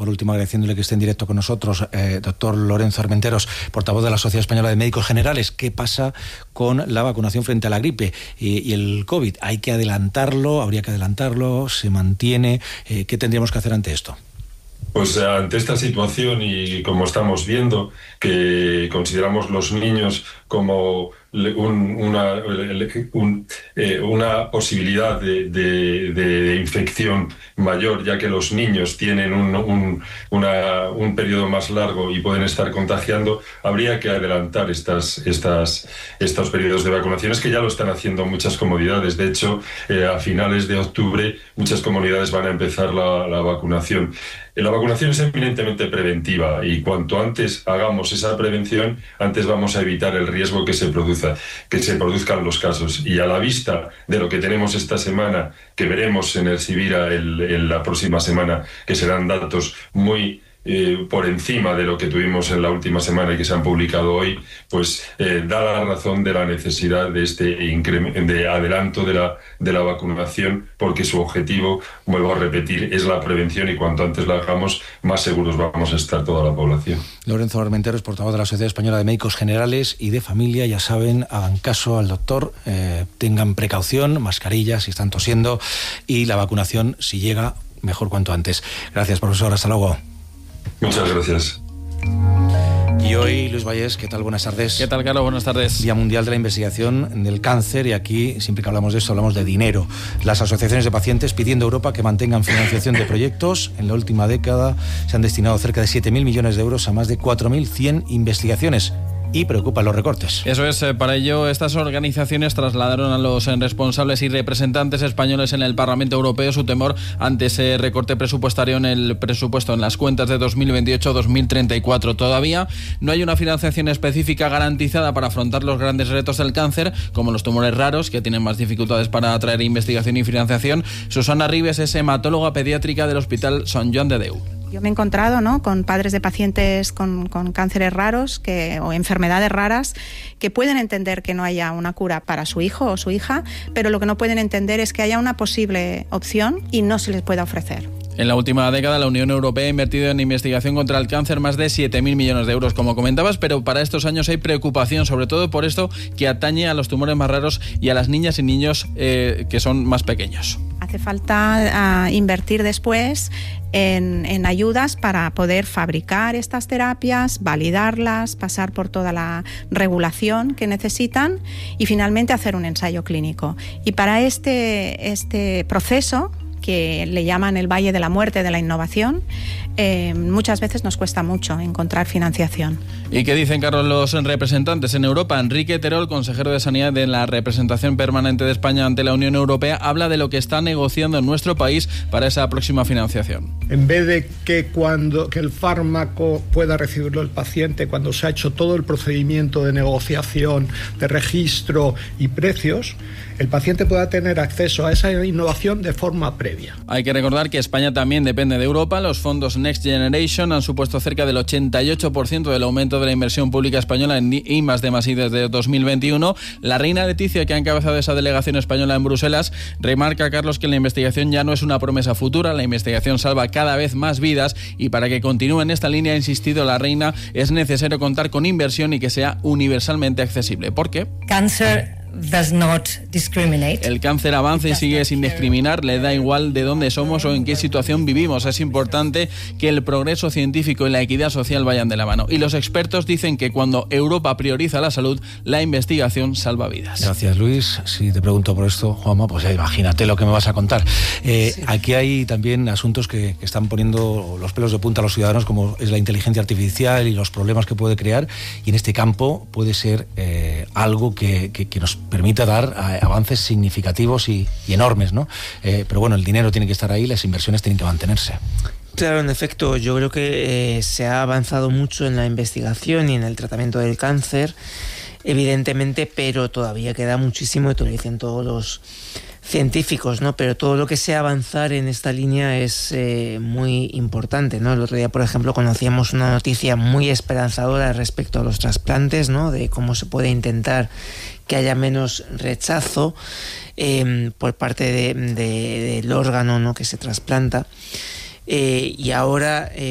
por último agradeciéndole que esté en directo con nosotros, doctor Lorenzo Armenteros, portavoz de la Sociedad Española de Médicos Generales. ¿Qué pasa con la vacunación frente a la gripe y el COVID? ¿Hay que adelantarlo? ¿Habría que adelantarlo? ¿Se mantiene? ¿Qué tendríamos que hacer ante esto? Pues ante esta situación y como estamos viendo que consideramos los niños como una posibilidad de infección mayor, ya que los niños tienen un periodo más largo y pueden estar contagiando, habría que adelantar estos periodos de vacunaciones, que ya lo están haciendo muchas comunidades. De hecho, a finales de octubre muchas comunidades van a empezar la vacunación. La vacunación es eminentemente preventiva y cuanto antes hagamos esa prevención, antes vamos a evitar el riesgo que se produzcan los casos. Y a la vista de lo que tenemos esta semana, que veremos en el Sibira en la próxima semana, que serán datos muy por encima de lo que tuvimos en la última semana y que se han publicado hoy, pues da la razón de la necesidad de de adelanto de la vacunación, porque su objetivo, vuelvo a repetir, es la prevención, y cuanto antes la hagamos, más seguros vamos a estar toda la población. Lorenzo Armenteros, portavoz de la Sociedad Española de Médicos Generales y de Familia. Ya saben, hagan caso al doctor, tengan precaución, mascarillas si están tosiendo, y la vacunación, si llega, mejor cuanto antes. Gracias, profesor. Hasta luego. Muchas gracias. Y hoy, Luis Vallés, ¿qué tal? Buenas tardes. ¿Qué tal, Carlos? Buenas tardes. Día Mundial de la Investigación del Cáncer, y aquí, siempre que hablamos de esto, hablamos de dinero. Las asociaciones de pacientes pidiendo a Europa que mantengan financiación de proyectos. En la última década se han destinado cerca de 7.000 millones de euros a más de 4.100 investigaciones. Y preocupan los recortes. Eso es, para ello estas organizaciones trasladaron a los responsables y representantes españoles en el Parlamento Europeo su temor ante ese recorte presupuestario en el presupuesto en las cuentas de 2028-2034. Todavía no hay una financiación específica garantizada para afrontar los grandes retos del cáncer, como los tumores raros, que tienen más dificultades para atraer investigación y financiación. Susana Ribes es hematóloga pediátrica del Hospital Sant Joan de Déu. Yo me he encontrado, ¿no?, con padres de pacientes con cánceres raros o enfermedades raras que pueden entender que no haya una cura para su hijo o su hija, pero lo que no pueden entender es que haya una posible opción y no se les pueda ofrecer. En la última década, la Unión Europea ha invertido en investigación contra el cáncer más de 7.000 millones de euros, como comentabas, pero para estos años hay preocupación, sobre todo por esto que atañe a los tumores más raros y a las niñas y niños que son más pequeños. Hace falta invertir después en ayudas para poder fabricar estas terapias, validarlas, pasar por toda la regulación que necesitan y finalmente hacer un ensayo clínico. Y para este proceso, que le llaman el Valle de la Muerte de la Innovación, muchas veces nos cuesta mucho encontrar financiación. ¿Y qué dicen, Carlos, los representantes en Europa? Enrique Terol, consejero de Sanidad de la Representación Permanente de España ante la Unión Europea, habla de lo que está negociando en nuestro país para esa próxima financiación. En vez de que el fármaco pueda recibirlo el paciente cuando se ha hecho todo el procedimiento de negociación, de registro y precios, el paciente pueda tener acceso a esa innovación de forma previa. Hay que recordar que España también depende de Europa. Los fondos Next Generation han supuesto cerca del 88% del aumento de la inversión pública española en I+D+I desde 2021. La reina Leticia, que ha encabezado esa delegación española en Bruselas, remarca, Carlos, que la investigación ya no es una promesa futura. La investigación salva cada vez más vidas, y para que continúe en esta línea, ha insistido la reina, es necesario contar con inversión y que sea universalmente accesible. ¿Por qué? Cáncer does not discriminate. El cáncer avanza y sigue sin discriminar, le da igual de dónde somos o en qué situación vivimos. Es importante que el progreso científico y la equidad social vayan de la mano. Y los expertos dicen que cuando Europa prioriza la salud, la investigación salva vidas. Gracias, Luis. Si te pregunto por esto, Juanma, pues imagínate lo que me vas a contar. Sí. Aquí hay también asuntos que están poniendo los pelos de punta a los ciudadanos, como es la inteligencia artificial y los problemas que puede crear, y en este campo puede ser algo que nos permita dar avances significativos y enormes, ¿no? Pero bueno, el dinero tiene que estar ahí, las inversiones tienen que mantenerse. Claro, en efecto, yo creo que se ha avanzado mucho en la investigación y en el tratamiento del cáncer, evidentemente, pero todavía queda muchísimo, y te lo dicen todos los científicos, ¿no? Pero todo lo que sea avanzar en esta línea es muy importante, ¿no? El otro día, por ejemplo, conocíamos una noticia muy esperanzadora respecto a los trasplantes, ¿no? De cómo se puede intentar que haya menos rechazo por parte del órgano, ¿no?, que se trasplanta. Y ahora